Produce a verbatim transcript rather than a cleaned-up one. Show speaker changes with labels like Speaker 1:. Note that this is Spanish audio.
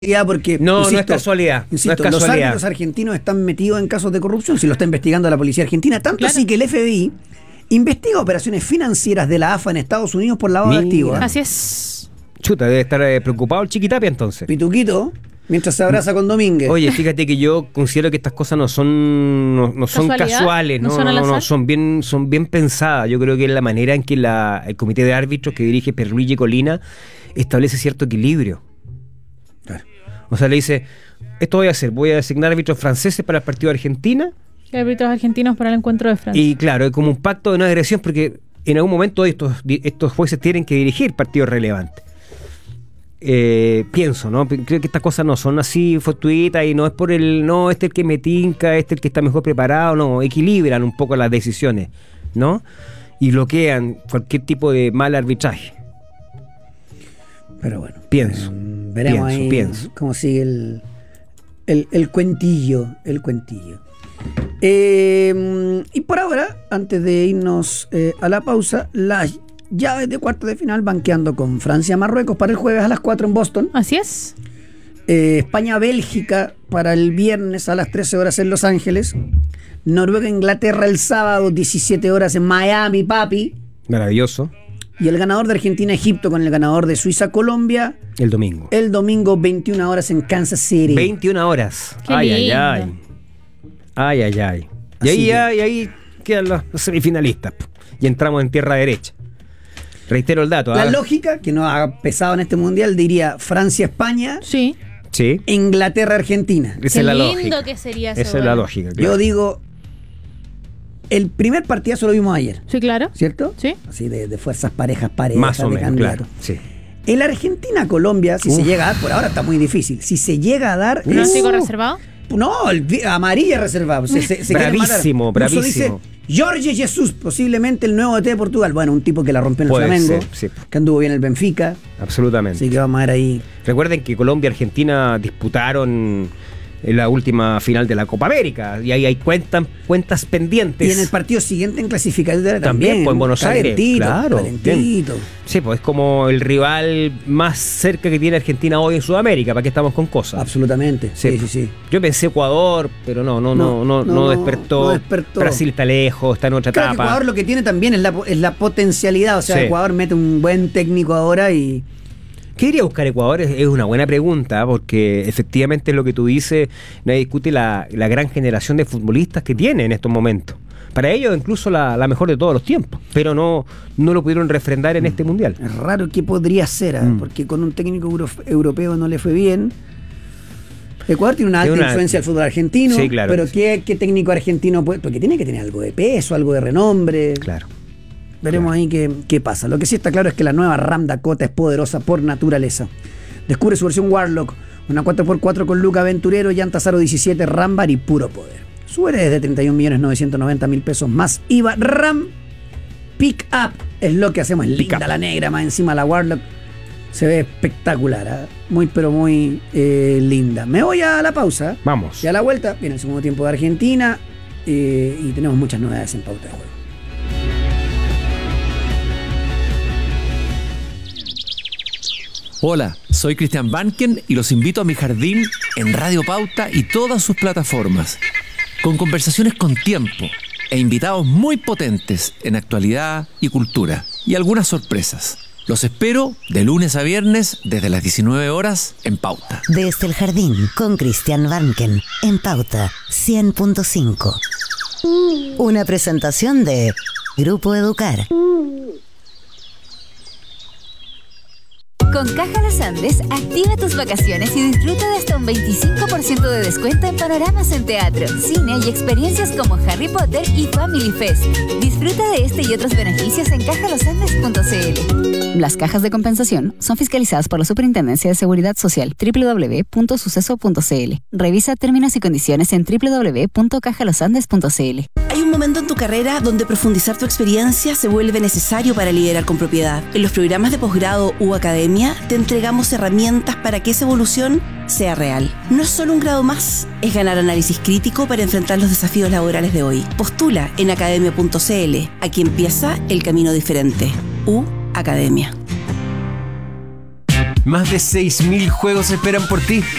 Speaker 1: Porque,
Speaker 2: no,
Speaker 1: insisto,
Speaker 2: no es casualidad.
Speaker 1: Insisto,
Speaker 2: no es casualidad.
Speaker 1: Los árbitros argentinos están metidos en casos de corrupción, si lo está investigando la policía argentina. Tanto
Speaker 3: Claro.
Speaker 1: así que el F B I investiga operaciones financieras de la A F A en Estados Unidos por lavado de
Speaker 2: Mira.
Speaker 1: activos. ¿eh?
Speaker 3: Así es.
Speaker 2: Chuta, debe estar eh, preocupado el Chiquitapia entonces.
Speaker 1: Pituquito, mientras se abraza con Domínguez.
Speaker 2: Oye, fíjate que yo considero que estas cosas no son no, no son
Speaker 3: ¿Casualidad?
Speaker 2: casuales,
Speaker 3: ¿No
Speaker 2: no,
Speaker 3: son al
Speaker 2: no, no,
Speaker 3: azar?
Speaker 2: son bien son bien pensadas. Yo creo que es la manera en que la, el comité de árbitros que dirige Pierluigi Colina establece cierto equilibrio.
Speaker 1: Claro.
Speaker 2: O sea, le dice, esto voy a hacer, voy a designar árbitros franceses para el partido de Argentina.
Speaker 3: Y árbitros argentinos para el encuentro de Francia.
Speaker 2: Y claro, es como un pacto de no agresión porque en algún momento estos, estos jueces tienen que dirigir partidos relevantes. Eh, pienso, ¿no? Creo que estas cosas no son así fortuitas y no es por el, no, este es el que me tinca, este es el que está mejor preparado, no, equilibran un poco las decisiones, ¿no? Y bloquean cualquier tipo de mal arbitraje.
Speaker 1: Pero bueno,
Speaker 2: Pienso,
Speaker 1: eh, veremos
Speaker 2: pienso,
Speaker 1: ahí
Speaker 2: pienso.
Speaker 1: cómo sigue el, el, el cuentillo, el cuentillo. Eh, y por ahora, antes de irnos eh, a la pausa, las llaves de cuartos de final banqueando con Francia-Marruecos para el jueves a las cuatro en Boston.
Speaker 3: Así es.
Speaker 1: Eh, España-Bélgica para el viernes a las trece horas en Los Ángeles. Noruega-Inglaterra el sábado, diecisiete horas en Miami, papi.
Speaker 2: Maravilloso.
Speaker 1: Y el ganador de Argentina-Egipto con el ganador de Suiza-Colombia
Speaker 2: El domingo.
Speaker 1: el domingo, veintiuna horas en Kansas City.
Speaker 2: veintiuna horas.
Speaker 3: Qué
Speaker 2: ay, ay,
Speaker 3: lindo.
Speaker 2: ay. Ay, ay, ay. Y
Speaker 1: Así
Speaker 2: ahí,
Speaker 1: que-
Speaker 2: ya, y ahí quedan los, los semifinalistas. po. Y entramos en tierra derecha. Reitero el dato.
Speaker 1: La
Speaker 2: ¿ah?
Speaker 1: lógica, que no ha pesado en este mundial, diría Francia-España,
Speaker 3: Sí.
Speaker 2: Sí.
Speaker 1: Inglaterra-Argentina.
Speaker 2: Esa
Speaker 3: Qué
Speaker 2: es la
Speaker 3: lindo
Speaker 2: lógica.
Speaker 3: que sería eso.
Speaker 2: Esa es la lógica.
Speaker 1: Yo
Speaker 2: Claro.
Speaker 1: digo, el primer partidazo lo vimos ayer,
Speaker 3: Sí, claro.
Speaker 1: ¿cierto?
Speaker 3: Sí.
Speaker 1: Así de, de fuerzas parejas, parejas,
Speaker 2: Más o
Speaker 1: de
Speaker 2: menos,
Speaker 1: candidatos.
Speaker 2: claro. Sí.
Speaker 1: El Argentina-Colombia, si se
Speaker 2: Uf.
Speaker 1: llega a dar, por ahora está muy difícil, si se llega a dar...
Speaker 3: ¿Pronóstico
Speaker 1: es-
Speaker 3: reservado?
Speaker 1: No, el vi- amarilla reservado. Se, se, se quieren
Speaker 2: Bravísimo,
Speaker 1: matar. Incluso
Speaker 2: bravísimo.
Speaker 1: dice Jorge Jesus, posiblemente el nuevo D T de Portugal. Bueno, un tipo que la rompió en el
Speaker 2: Puede
Speaker 1: Flamengo,
Speaker 2: ser, sí.
Speaker 1: que anduvo bien en el Benfica.
Speaker 2: Absolutamente.
Speaker 1: Así que vamos a ver ahí.
Speaker 2: Recuerden que Colombia y Argentina disputaron en la última final de la Copa América. Y ahí hay cuentas, cuentas pendientes.
Speaker 1: Y en el partido siguiente en clasificatoria también.
Speaker 2: También, pues en Buenos Aires.
Speaker 1: Calentito,
Speaker 2: Claro.
Speaker 1: calentito.
Speaker 2: Sí, pues es como el rival más cerca que tiene Argentina hoy en Sudamérica. ¿Para qué estamos con cosas?
Speaker 1: Absolutamente. Sí, sí, sí.
Speaker 2: Yo pensé Ecuador, pero no, no, no, no,
Speaker 1: No,
Speaker 2: no,
Speaker 1: no,
Speaker 2: despertó.
Speaker 1: no despertó.
Speaker 2: Brasil está lejos, está en otra
Speaker 1: Creo que
Speaker 2: etapa.
Speaker 1: Ecuador lo que tiene también es la, es la potencialidad. O sea,
Speaker 2: Sí.
Speaker 1: Ecuador mete un buen técnico ahora y...
Speaker 2: ¿Qué iría a buscar Ecuador? Es, es una buena pregunta, porque efectivamente es lo que tú dices, nadie discute la, la gran generación de futbolistas que tiene en estos momentos. Para ellos incluso la, la mejor de todos los tiempos, pero no, no lo pudieron refrendar en este mundial.
Speaker 1: Es raro que podría ser, ¿eh?
Speaker 2: Mm.
Speaker 1: Porque con un técnico euro- europeo no le fue bien. Ecuador tiene una alta
Speaker 2: Es una-
Speaker 1: influencia del fútbol argentino,
Speaker 2: Sí, claro.
Speaker 1: pero ¿qué, qué técnico argentino puede? Porque tiene que tener algo de peso, algo de renombre.
Speaker 2: Claro.
Speaker 1: Veremos ahí qué, qué pasa. Lo que sí está claro es que la nueva Ram Dakota es poderosa por naturaleza. Descubre su versión Warlock, una cuatro por cuatro con Luca Aventurero, llantas aro diecisiete, Rambar y puro poder. Sube desde treinta y un millones novecientos noventa mil pesos más I V A. Ram Pick Up es lo que hacemos. Es
Speaker 2: Pick
Speaker 1: linda
Speaker 2: up.
Speaker 1: la negra, más encima la Warlock. Se ve espectacular, ¿eh? Muy pero muy eh, linda. Me voy a la pausa.
Speaker 2: Vamos.
Speaker 1: Y a la vuelta viene el segundo tiempo de Argentina eh, y tenemos muchas novedades en Pauta de Juego.
Speaker 4: Hola, soy Cristian Banken y los invito a mi jardín en Radio Pauta y todas sus plataformas, con conversaciones con tiempo e invitados muy potentes en actualidad y cultura, y algunas sorpresas. Los espero de lunes a viernes desde las diecinueve horas en Pauta.
Speaker 5: Desde el jardín con Cristian Banken en Pauta cien punto cinco. Una presentación de Grupo Educar.
Speaker 6: Con Caja Los Andes, activa tus vacaciones y disfruta de hasta un veinticinco por ciento de descuento en panoramas en teatro, cine y experiencias como Harry Potter y Family Fest. Disfruta de este y otros beneficios en caja los andes punto c l. Las cajas de compensación son fiscalizadas por la Superintendencia de Seguridad Social, doble u doble u doble u punto suceso punto c l. Revisa términos y condiciones en doble u doble u doble u punto caja los andes punto c l.
Speaker 7: Hay un momento en tu carrera donde profundizar tu experiencia se vuelve necesario para liderar con propiedad. En los programas de posgrado u academia te entregamos herramientas para que esa evolución sea real. No es solo un grado más, es ganar análisis crítico para enfrentar los desafíos laborales de hoy. Postula en academia punto c l. Aquí empieza el camino diferente. U Academia.
Speaker 8: Más de seis mil juegos esperan por ti.